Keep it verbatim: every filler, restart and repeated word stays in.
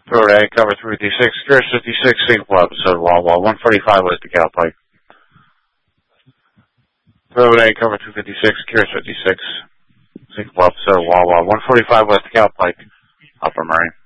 Florida A, cover three fifty-six, Curious fifty-six, Singapore episode, Wawa, one forty-five West DeKalb Pike. Florida A, cover two fifty-six, Curious fifty-six, Singapore episode, Wawa, one forty-five West DeKalb Pike, Upper Marine.